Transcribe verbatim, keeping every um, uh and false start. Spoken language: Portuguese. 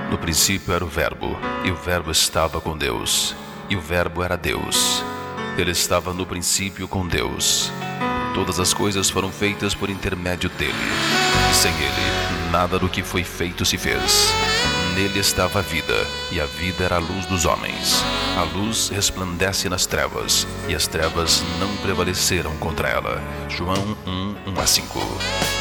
No princípio era o Verbo, e o Verbo estava com Deus, e o Verbo era Deus. Ele estava no princípio com Deus. Todas as coisas foram feitas por intermédio dele, e sem ele, nada do que foi feito se fez. Nele estava a vida, e a vida era a luz dos homens. A luz resplandece nas trevas, e as trevas não prevaleceram contra ela. João um, um a cinco.